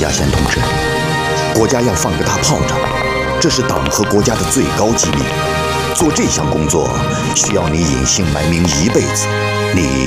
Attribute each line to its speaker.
Speaker 1: 家贤同志，国家要放个大炮仗，这是党和国家的最高机密。做这项工作需要你隐姓埋名一辈子，你